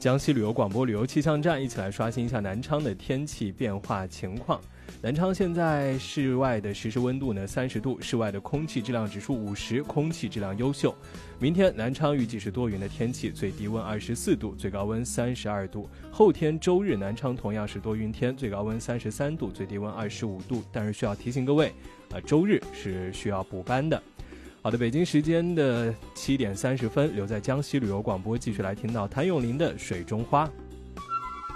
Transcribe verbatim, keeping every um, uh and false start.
江西旅游广播旅游气象站，一起来刷新一下南昌的天气变化情况。南昌现在室外的实时温度呢三十度，室外的空气质量指数五十，空气质量优秀。明天南昌预计是多云的天气，最低温二十四度，最高温三十二度。后天周日南昌同样是多云天，最高温三十三度，最低温二十五度。但是需要提醒各位，呃，周日是需要补班的。好的，北京时间的七点三十分，留在江西旅游广播继续来听到谭咏麟的《水中花》。